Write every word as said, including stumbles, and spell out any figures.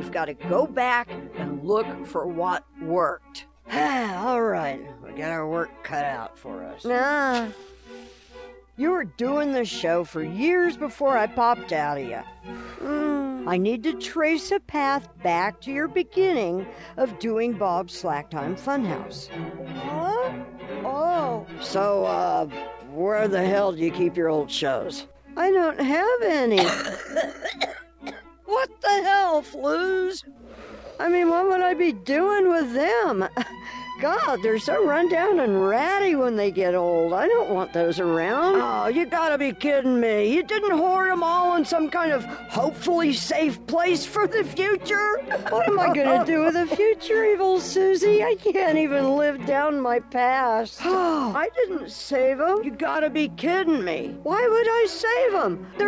we've got to go back and look for what worked. All right, we got our work cut out for us. Nah. You were doing the show for years before I popped out of you. Mm, I need to trace a path back to your beginning of doing Bob's Slacktime Funhouse. Huh? Oh. So, uh, where the hell do you keep your old shows? I don't have any. What the hell, Flues? I mean, what would I be doing with them? God, they're so run down and ratty when they get old. I don't want those around. Oh, you gotta be kidding me. You didn't hoard them all in some kind of hopefully safe place for the future? What am I gonna do with the future, evil Susie? I can't even live down my past. I didn't save them. You gotta be kidding me. Why would I save them?